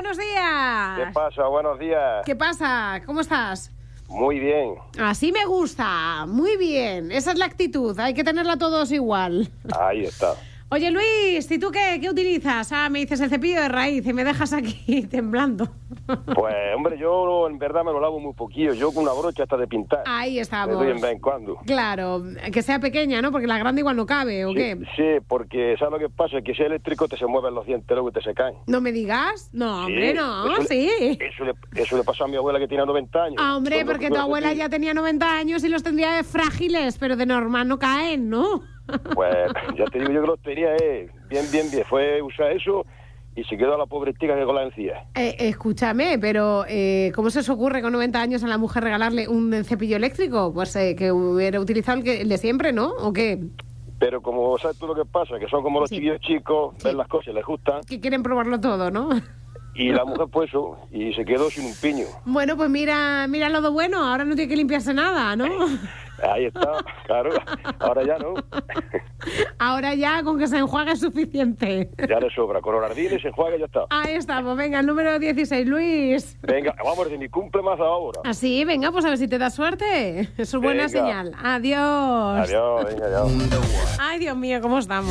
buenos días. ¿Qué pasa? Buenos días. ¿Qué pasa? ¿Cómo estás? Muy bien. Así me gusta, muy bien. Esa es la actitud, hay que tenerla todos igual. Ahí está. Oye, Luis, ¿y tú qué utilizas? Me dices el cepillo de raíz y me dejas aquí temblando. Pues, hombre, yo en verdad me lo lavo muy poquillo. Yo con una brocha hasta de pintar. Ahí estamos. Me doy en vez en cuando. Claro, que sea pequeña, ¿no? Porque la grande igual no cabe, ¿o Sí, qué? sí, porque ¿sabes lo que pasa? Que si es eléctrico te se mueven los dientes luego y te se caen. ¿No me digas? No, Sí, hombre, no, eso sí. Eso le pasó a mi abuela que tiene 90 años. Hombre, Son los porque tu primeros abuela cepillos. ya tenía 90 años y los tendría frágiles, pero de normal no caen, ¿no? Pues ya te digo yo que los tenía bien. Fue usar eso y se quedó la pobre tica que con la encía. Escúchame, pero ¿cómo se os ocurre con 90 años a la mujer regalarle un cepillo eléctrico? Pues que hubiera utilizado el de siempre, ¿no? ¿O qué? Pero como sabes tú lo que pasa, que son como los chiquillos chicos, Sí. ven las cosas, les gustan. Que quieren probarlo todo, ¿no? Y la mujer pues eso, y se quedó sin un piño. Bueno, pues mira lo de bueno, ahora no tiene que limpiarse nada, ¿no? Ahí está, claro. Ahora ya no. Ahora ya con que se enjuague es suficiente. Ya le sobra. Con Orardines se enjuaga y ya está. Ahí estamos, venga, el número 16, Luis. Venga, vamos, de mi cumple más ahora. Así, venga, pues a ver si te da suerte. Eso es buena Venga. señal. Adiós. Adiós, venga, adiós. Ay, Dios mío, ¿cómo estamos?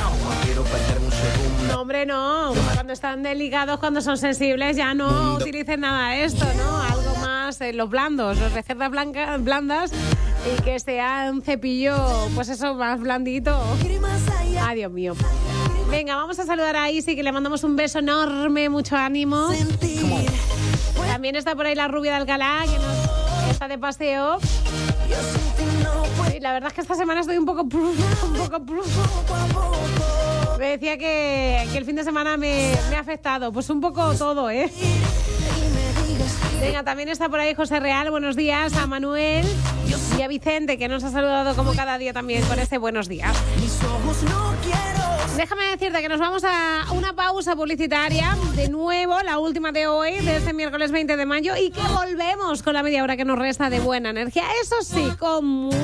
No, hombre, no. Cuando están delicados, cuando son sensibles, ya no utilicen nada de esto, ¿no? Algo más, los blandos, los de cerdas blandas y que sea un cepillo, pues eso, más blandito. Ay, Dios mío. Venga, vamos a saludar a Isi, que le mandamos un beso enorme, mucho ánimo. También está por ahí la rubia de Alcalá, que nos está de paseo. Sí, la verdad es que esta semana estoy un poco me decía que el fin de semana me ha afectado. Pues un poco todo, ¿eh? Venga, también está por ahí José Real. Buenos días a Manuel y a Vicente, que nos ha saludado como cada día también con este buenos días. Déjame decirte que nos vamos a una pausa publicitaria, de nuevo, la última de hoy, de este miércoles 20 de mayo, y que volvemos con la media hora que nos resta de buena energía. Eso sí, con